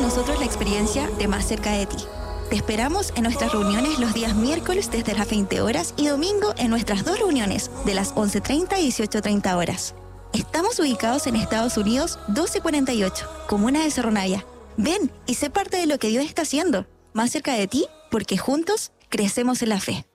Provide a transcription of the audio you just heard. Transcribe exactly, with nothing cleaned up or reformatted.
nosotros la experiencia de más cerca de ti. Te esperamos en nuestras reuniones los días miércoles desde las veinte horas y domingo en nuestras dos reuniones de las once treinta y dieciocho treinta horas. Estamos ubicados en Estados Unidos doce cuarenta y ocho, Comuna de Cerro Navia. Ven y sé parte de lo que Dios está haciendo, más cerca de ti, porque juntos crecemos en la fe.